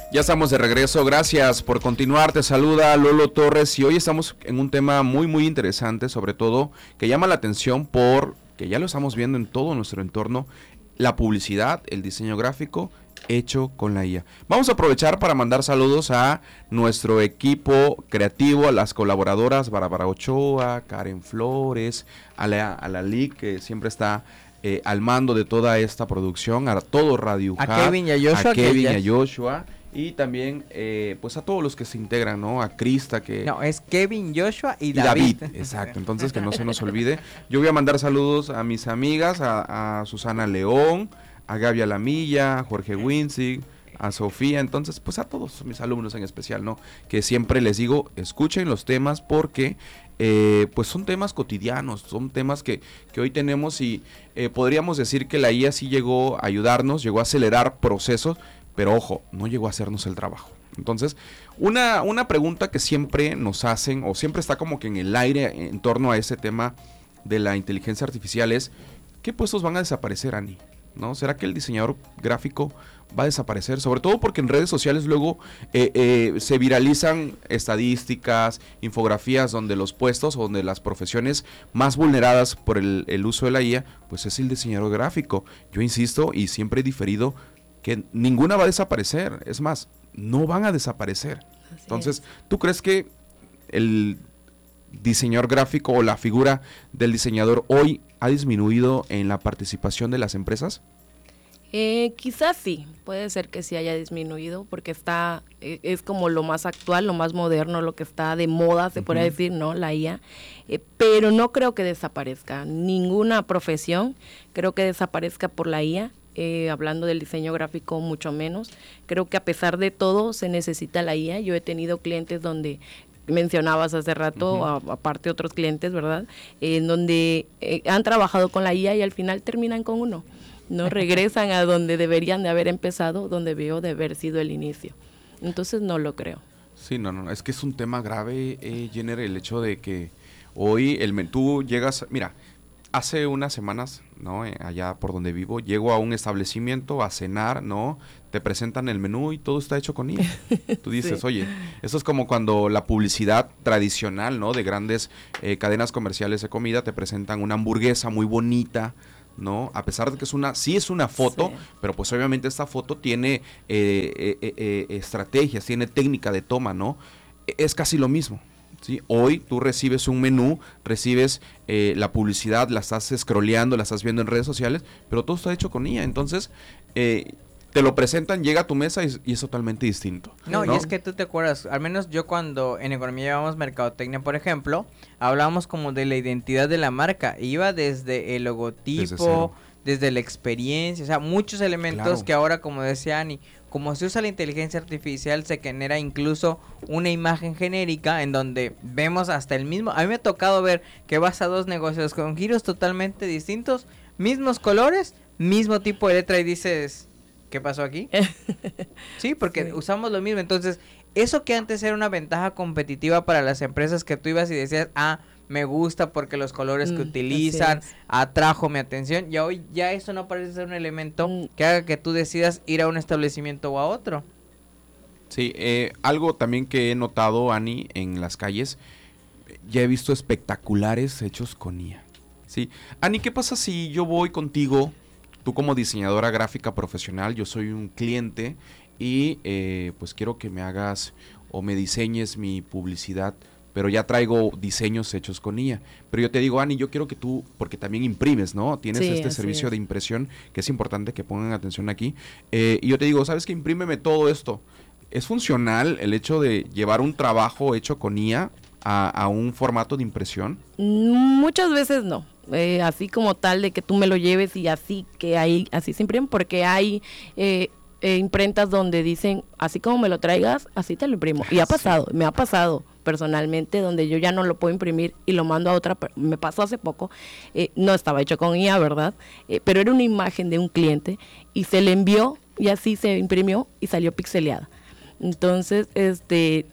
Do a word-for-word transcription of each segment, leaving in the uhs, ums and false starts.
Ya estamos de regreso, gracias por continuar, te saluda Lolo Torres y hoy estamos en un tema muy muy interesante, sobre todo que llama la atención por que ya lo estamos viendo en todo nuestro entorno, la publicidad, el diseño gráfico hecho con la I A. Vamos a aprovechar para mandar saludos a nuestro equipo creativo, a las colaboradoras Bárbara Ochoa, Karen Flores, a la, a la L I C que siempre está eh, al mando de toda esta producción, a todo Radio U J A, a Kevin y a Joshua, a Kevin y a Joshua. Y también, eh, pues a todos los que se integran, ¿no? A Krista, que... No, es Kevin, Joshua y, y David. David. Exacto, entonces que no se nos olvide. Yo voy a mandar saludos a mis amigas, a, a Susana León, a Gaby Alamilla, a Jorge Winzig, a Sofía. Entonces, pues a todos mis alumnos en especial, ¿no? Que siempre les digo, escuchen los temas porque... Eh, pues son temas cotidianos, son temas que, que hoy tenemos y eh, podríamos decir que la I A sí llegó a ayudarnos, llegó a acelerar procesos, pero ojo, no llegó a hacernos el trabajo. Entonces, una, una pregunta que siempre nos hacen, o siempre está como que en el aire en torno a ese tema de la inteligencia artificial es, ¿qué puestos van a desaparecer, Ani? ¿No? ¿Será que el diseñador gráfico va a desaparecer? Sobre todo porque en redes sociales luego eh, eh, se viralizan estadísticas, infografías donde los puestos, donde las profesiones más vulneradas por el, el uso de la I A, pues es el diseñador gráfico. Yo insisto y siempre he diferido que ninguna va a desaparecer, es más, no van a desaparecer. Así Entonces, es. ¿Tú crees que el diseñador gráfico o la figura del diseñador hoy ha disminuido en la participación de las empresas? Eh, quizás sí, puede ser que sí haya disminuido porque está, eh, es como lo más actual, lo más moderno, lo que está de moda, se uh-huh. podría decir, ¿no? La I A, eh, pero no creo que desaparezca, ninguna profesión creo que desaparezca por la I A. Eh, hablando del diseño gráfico mucho menos, creo que a pesar de todo se necesita la I A. Yo he tenido clientes donde mencionabas hace rato, uh-huh. a, aparte otros clientes, ¿verdad? Eh, en donde eh, han trabajado con la I A y al final terminan con uno, no regresan a donde deberían de haber empezado, donde veo de haber sido el inicio. Entonces no lo creo. Sí, no, no, es que es un tema grave, eh, Jenner, el hecho de que hoy el tú llegas, mira, hace unas semanas, ¿no? Eh, allá por donde vivo, llego a un establecimiento a cenar, ¿no? Te presentan el menú y todo está hecho con I A. Tú dices, sí. Oye, eso es como cuando la publicidad tradicional, ¿no? De grandes eh, cadenas comerciales de comida te presentan una hamburguesa muy bonita, ¿no? A pesar de que es una, sí es una foto, sí. Pero pues obviamente esta foto tiene eh, eh, eh, eh, estrategias, tiene técnica de toma, ¿no? Es casi lo mismo. ¿Sí? Hoy tú recibes un menú, recibes eh, la publicidad, la estás scrolleando, la estás viendo en redes sociales, pero todo está hecho con I A, entonces eh, te lo presentan, llega a tu mesa y, y es totalmente distinto. No, ¿no? Y es que tú te acuerdas, al menos yo cuando en economía llevamos mercadotecnia, por ejemplo, hablábamos como de la identidad de la marca, iba desde el logotipo, desde, desde la experiencia, o sea, muchos elementos claro. Que ahora, como decía Ani, como se usa la inteligencia artificial, se genera incluso una imagen genérica en donde vemos hasta el mismo... A mí me ha tocado ver que vas a dos negocios con giros totalmente distintos, mismos colores, mismo tipo de letra y dices, ¿qué pasó aquí? Sí, porque sí. Usamos lo mismo. Entonces, eso que antes era una ventaja competitiva para las empresas que tú ibas y decías, ah, me gusta porque los colores mm, que utilizan atrajo mi atención, y hoy ya eso no parece ser un elemento mm. que haga que tú decidas ir a un establecimiento o a otro. Sí, eh, algo también que he notado, Ani, en las calles, ya he visto espectaculares hechos con I A. Sí, Ani, ¿qué pasa si yo voy contigo, tú como diseñadora gráfica profesional, yo soy un cliente y eh, pues quiero que me hagas o me diseñes mi publicidad, pero ya traigo diseños hechos con I A. Pero yo te digo, Ani, yo quiero que tú, porque también imprimes, ¿no? Tienes sí, este servicio es. de impresión, que es importante que pongan atención aquí. Eh, y yo te digo, ¿sabes qué? Imprímeme todo esto. ¿Es funcional el hecho de llevar un trabajo hecho con I A a, a un formato de impresión? Muchas veces no. Eh, así como tal de que tú me lo lleves y así que ahí, así se imprime, porque hay... Eh, Eh, imprentas donde dicen, así como me lo traigas, así te lo imprimo. Y ha pasado, me ha pasado personalmente, donde yo ya no lo puedo imprimir y lo mando a otra, me pasó hace poco, eh, no estaba hecho con I A, ¿verdad? Eh, pero era una imagen de un cliente y se le envió y así se imprimió y salió pixeleada. Entonces, este...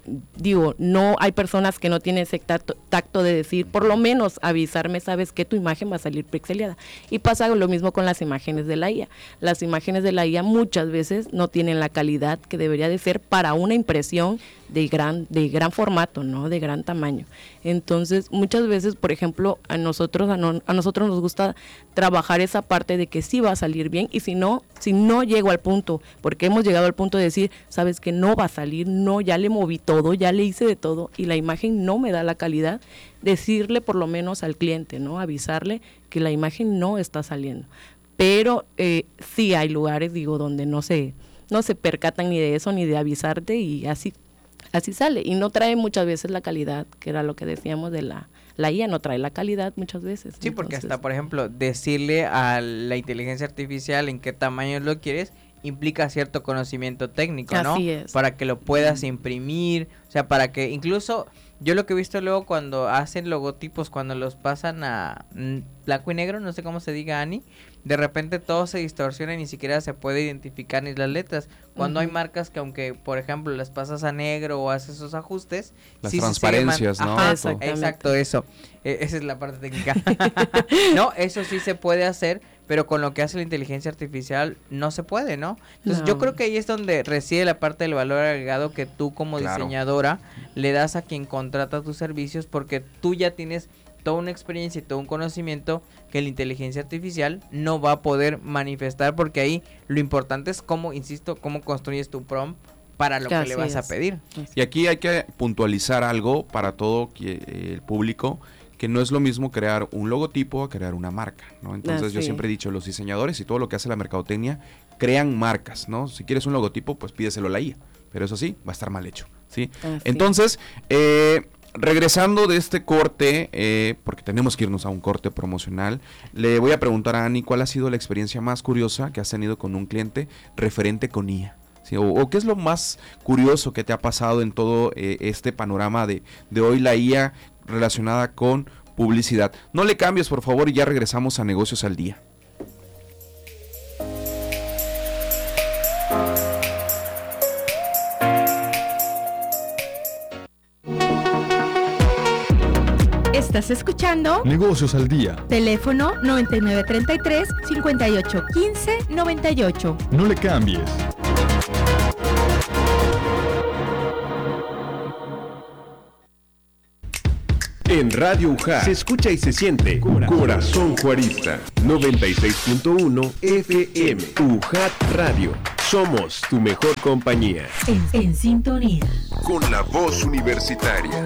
digo, no hay personas que no tienen ese tacto, tacto de decir, por lo menos avisarme, sabes que tu imagen va a salir pixeleada. Y pasa lo mismo con las imágenes de la I A. Las imágenes de la I A muchas veces no tienen la calidad que debería de ser para una impresión de gran, de gran formato, ¿no? De gran tamaño. Entonces, muchas veces, por ejemplo, a nosotros, a, no, a nosotros nos gusta trabajar esa parte de que sí va a salir bien, y si no, si no llego al punto, porque hemos llegado al punto de decir, sabes que no va a salir, no, ya le moví todo, ya le hice de todo, y la imagen no me da la calidad, decirle por lo menos al cliente, ¿no? Avisarle que la imagen no está saliendo. Pero eh, sí hay lugares, digo, donde no se, no se percatan ni de eso, ni de avisarte, y así Así sale, y no trae muchas veces la calidad, que era lo que decíamos de la, la I A, no trae la calidad muchas veces. Sí, porque entonces, hasta, por ejemplo, decirle a la inteligencia artificial en qué tamaño lo quieres, implica cierto conocimiento técnico, ¿no? Así es. Para que lo puedas imprimir, o sea, para que incluso, yo lo que he visto luego cuando hacen logotipos, cuando los pasan a mm, blanco y negro, no sé cómo se diga, Ani, de repente todo se distorsiona y ni siquiera se puede identificar ni las letras. Cuando uh-huh. hay marcas que aunque, por ejemplo, las pasas a negro o haces esos ajustes, las sí transparencias, se man- ¿no? Ajá, exacto, eso. Eh, esa es la parte técnica. No, eso sí se puede hacer, pero con lo que hace la inteligencia artificial no se puede, ¿no? Entonces no. Yo creo que ahí es donde reside la parte del valor agregado que tú como claro. diseñadora le das a quien contrata tus servicios, porque tú ya tienes toda una experiencia y todo un conocimiento que la inteligencia artificial no va a poder manifestar, porque ahí lo importante es cómo, insisto, cómo construyes tu prompt para lo que, que le vas es. a pedir. Y aquí hay que puntualizar algo para todo el público, que no es lo mismo crear un logotipo a crear una marca, ¿no? Entonces ah, yo sí. siempre he dicho, los diseñadores y todo lo que hace la mercadotecnia crean marcas, ¿no? Si quieres un logotipo, pues pídeselo a la I A, pero eso sí, va a estar mal hecho, ¿sí? Ah, Entonces, sí. eh... regresando de este corte, eh, porque tenemos que irnos a un corte promocional, le voy a preguntar a Ani cuál ha sido la experiencia más curiosa que has tenido con un cliente referente con I A. ¿Sí? O, o qué es lo más curioso que te ha pasado en todo eh, este panorama de, de hoy la I A relacionada con publicidad. No le cambies, por favor, y ya regresamos a Negocios al Día. Estás escuchando Negocios al Día. Teléfono noventa y nueve treinta y tres, cincuenta y ocho quince, noventa y ocho. No le cambies. En Radio U J A se escucha y se siente Corazón, Corazón Juarista. noventa y seis punto uno F M. U J A T Radio. Somos tu mejor compañía. En, en sintonía. Con la voz universitaria.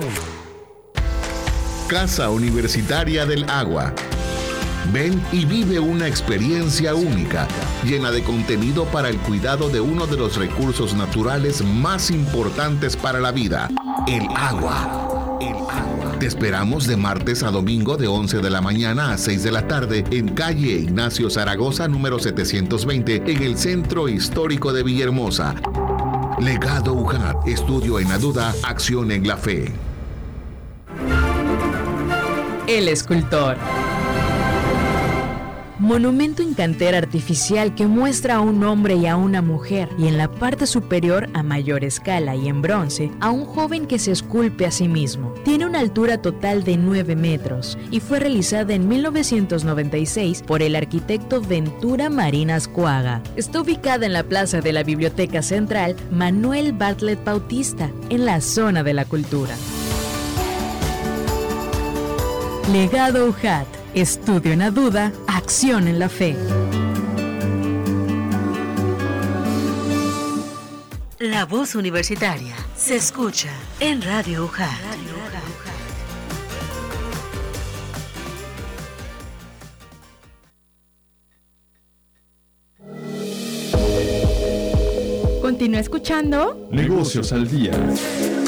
Casa Universitaria del Agua. Ven y vive una experiencia única, llena de contenido para el cuidado de uno de los recursos naturales más importantes para la vida, el agua. El agua. Te esperamos de martes a domingo de once de la mañana a seis de la tarde en calle Ignacio Zaragoza número setecientos veinte en el Centro Histórico de Villahermosa. Legado U J A T, estudio en la duda, acción en la fe. El escultor. Monumento en cantera artificial que muestra a un hombre y a una mujer, y en la parte superior, a mayor escala y en bronce, a un joven que se esculpe a sí mismo. Tiene una altura total de nueve metros y fue realizada en mil novecientos noventa y seis por el arquitecto Ventura Marinas Coaga. Está ubicada en la plaza de la Biblioteca Central Manuel Bartlett Bautista, en la zona de la cultura. Legado U J A T. Estudio en la duda, acción en la fe. La voz universitaria se escucha en Radio U J A T. Continúa escuchando Negocios al Día.